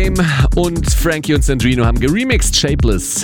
Und Frankie und Sandrino haben geremixed Shapeless.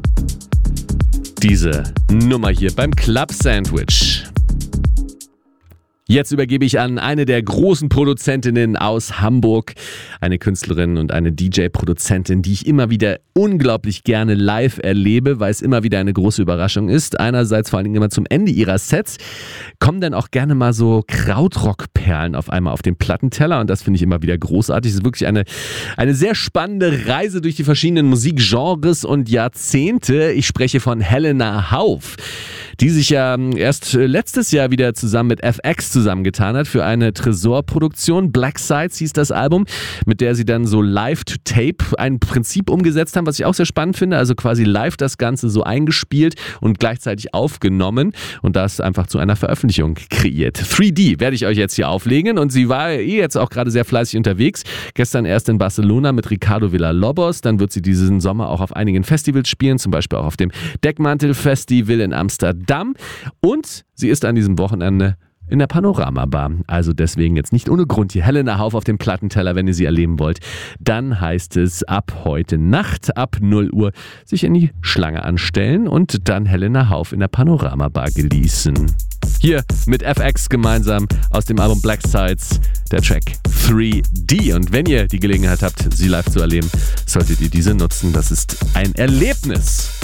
Diese Nummer hier beim Club Sandwich. Jetzt übergebe ich an eine der großen Produzentinnen aus Hamburg, eine Künstlerin und eine DJ-Produzentin, die ich immer wieder unglaublich gerne live erlebe, weil es immer wieder eine große Überraschung ist. Einerseits vor allen Dingen immer zum Ende ihrer Sets kommen dann auch gerne mal so Krautrock-Perlen auf einmal auf den Plattenteller und das finde ich immer wieder großartig. Es ist wirklich eine sehr spannende Reise durch die verschiedenen Musikgenres und Jahrzehnte. Ich spreche von Helena Hauff, die sich ja erst letztes Jahr wieder zusammen mit FX zusammengetan hat für eine Tresorproduktion. Black Sides hieß das Album, mit der sie dann so Live-to-Tape ein Prinzip umgesetzt haben, was ich auch sehr spannend finde. Also quasi live das Ganze so eingespielt und gleichzeitig aufgenommen und das einfach zu einer Veröffentlichung kreiert. 3D werde ich euch jetzt hier auflegen und sie war jetzt auch gerade sehr fleißig unterwegs. Gestern erst in Barcelona mit Ricardo Villa-Lobos, dann wird sie diesen Sommer auch auf einigen Festivals spielen, zum Beispiel auch auf dem Deckmantel-Festival in Amsterdam und sie ist an diesem Wochenende in der Panorama-Bar. Also deswegen jetzt nicht ohne Grund hier Helena Hauff auf dem Plattenteller, wenn ihr sie erleben wollt. Dann heißt es ab heute Nacht, ab 0 Uhr, sich in die Schlange anstellen und dann Helena Hauff in der Panorama-Bar genießen. Hier mit FX gemeinsam aus dem Album Black Sides, der Track 3D. Und wenn ihr die Gelegenheit habt, sie live zu erleben, solltet ihr diese nutzen. Das ist ein Erlebnis.